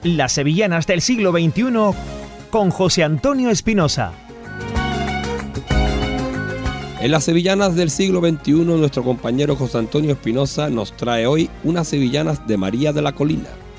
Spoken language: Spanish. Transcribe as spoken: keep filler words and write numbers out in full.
Las sevillanas del siglo veintiuno con José Antonio Espinosa. En las sevillanas del siglo veintiuno, nuestro compañero José Antonio Espinosa nos trae hoy unas sevillanas de María de la Colina.